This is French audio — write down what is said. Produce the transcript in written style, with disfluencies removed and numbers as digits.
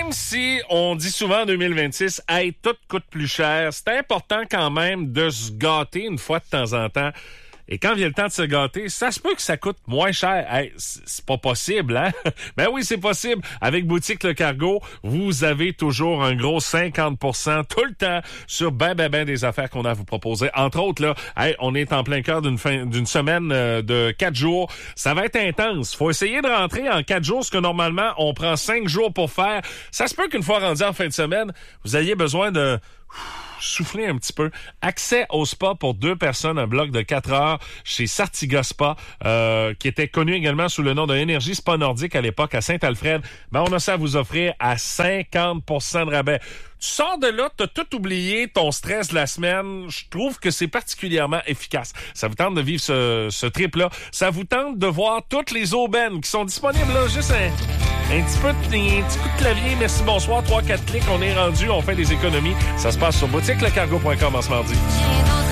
même si on dit souvent en 2026, hey, tout coûte plus cher, c'est important quand même de se gâter une fois de temps en temps. Et quand vient le temps de se gâter, ça se peut que ça coûte moins cher. Hey, c'est pas possible, hein? Ben oui, c'est possible. Avec Boutique Le Cargo, vous avez toujours un gros 50% tout le temps sur ben des affaires qu'on a à vous proposer. Entre autres, là, hey, on est en plein cœur d'une semaine de 4 jours. Ça va être intense. Faut essayer de rentrer en 4 jours, ce que normalement, on prend 5 jours pour faire. Ça se peut qu'une fois rendu en fin de semaine, vous ayez besoin de souffler un petit peu. Accès au spa pour 2 personnes, un bloc de 4 heures chez Sartiga Spa, qui était connu également sous le nom de Énergie Spa Nordique à l'époque à Saint-Alfred. Ben, on a ça à vous offrir à 50% de rabais. Tu sors de là, t'as tout oublié, ton stress de la semaine. Je trouve que c'est particulièrement efficace. Ça vous tente de vivre ce trip-là. Ça vous tente de voir toutes les aubaines qui sont disponibles là, juste un petit coup de clavier. Merci, bonsoir. 3-4 clics, on est rendu, on fait des économies. Ça se passe sur boutiquelecargo.com en ce mardi.